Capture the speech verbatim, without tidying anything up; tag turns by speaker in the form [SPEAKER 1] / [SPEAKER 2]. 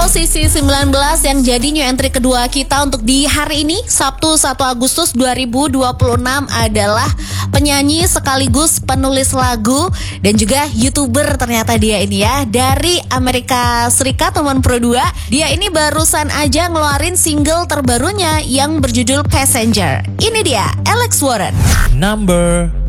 [SPEAKER 1] posisi sembilan belas yang jadi new entry kedua kita untuk di hari ini, Sabtu satu Agustus dua ribu dua puluh enam adalah penyanyi sekaligus penulis lagu dan juga YouTuber ternyata dia ini ya, dari Amerika Serikat, teman Pro dua. Dia ini barusan aja ngeluarin single terbarunya yang berjudul Passenger. Ini dia, Alex Warren.
[SPEAKER 2] Number